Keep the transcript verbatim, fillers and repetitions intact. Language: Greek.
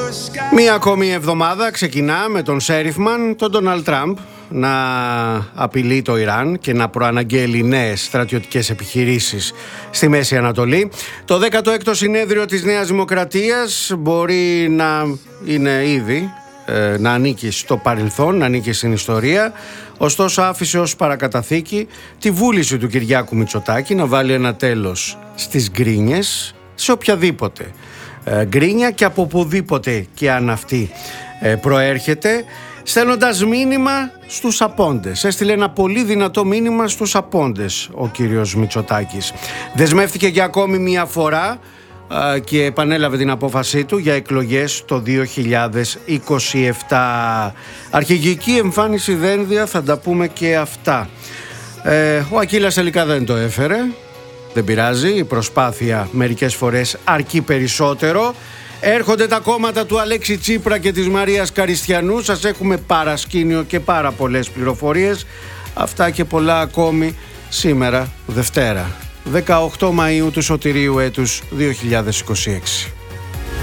Μία ακόμη εβδομάδα ξεκινά με τον Σέριφμαν, τον Ντόναλντ Τραμπ, να απειλεί το Ιράν και να προαναγγέλει νέες στρατιωτικές επιχειρήσεις στη Μέση Ανατολή. Το δέκατο έκτο συνέδριο της Νέας Δημοκρατίας μπορεί να είναι ήδη, ε, να ανήκει στο παρελθόν, να ανήκει στην ιστορία. Ωστόσο άφησε ως παρακαταθήκη τη βούληση του Κυριάκου Μητσοτάκη να βάλει ένα τέλος στις γκρίνιες, σε οποιαδήποτε ε, γκρίνια και από οπουδήποτε και αν αυτή ε, προέρχεται, στέλνοντας μήνυμα στους απόντες. Έστειλε ένα πολύ δυνατό μήνυμα στους απόντες ο κύριος Μητσοτάκης. Δεσμεύτηκε για ακόμη μια φορά α, και επανέλαβε την απόφασή του για εκλογές το δύο χιλιάδες είκοσι επτά. Αρχηγική εμφάνιση δένδια, θα τα πούμε και αυτά. Ε, ο Ακύλας τελικά δεν το έφερε. Δεν πειράζει, η προσπάθεια μερικές φορές αρκεί περισσότερο. Έρχονται τα κόμματα του Αλέξη Τσίπρα και της Μαρίας Καριστιανού. Σας έχουμε παρασκήνιο και πάρα πολλές πληροφορίες. Αυτά και πολλά ακόμη σήμερα, Δευτέρα, δεκαοκτώ Μαΐου του Σωτηρίου έτους δύο χιλιάδες είκοσι έξι.